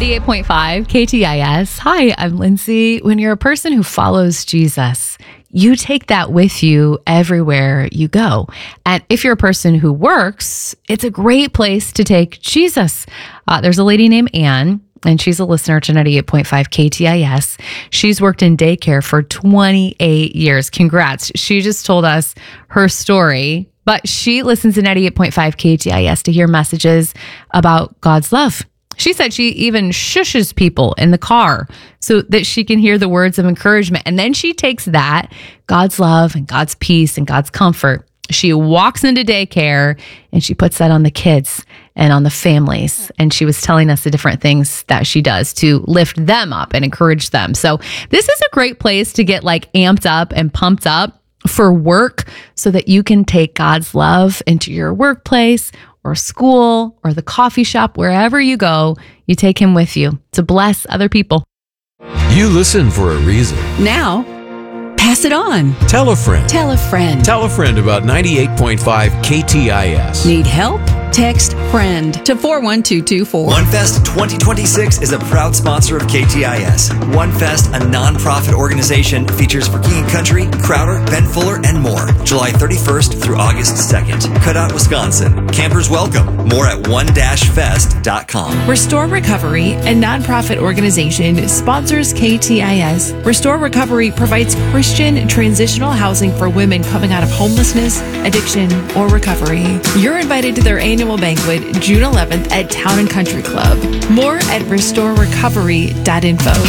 98.5 KTIS. Hi, I'm Lindsay. When you're a person who follows Jesus, you take that with you everywhere you go. And if you're a person who works, it's a great place to take Jesus. There's a lady named Anne, and she's a listener to 98.5 KTIS. She's worked in daycare for 28 years. Congrats. She just told us her story, but she listens to 98.5 KTIS to hear messages about God's love. She said she even shushes people in the car so that she can hear the words of encouragement. And then she takes that, God's love and God's peace and God's comfort. She walks into daycare and she puts that on the kids and on the families. And she was telling us the different things that she does to lift them up and encourage them. So this is a great place to get like amped up and pumped up for work so that you can take God's love into your workplace or school or the coffee shop, wherever you go, you take him with you to bless other people. You listen for a reason. Now, pass it on. Tell a friend. Tell a friend. Tell a friend about 98.5 KTIS. Need help? Text FRIEND to 41224. OneFest 2026 is a proud sponsor of KTIS. OneFest, a non-profit organization, features For King and Country, Crowder, Ben Fuller, and more. July 31st through August 2nd. Cutout, Wisconsin. Campers welcome. More at one-fest.com. Restore Recovery, a nonprofit organization, sponsors KTIS. Restore Recovery provides Christian transitional housing for women coming out of homelessness, addiction, or recovery. You're invited to their annual banquet June 11th at Town and Country Club. More at restorerecovery.info.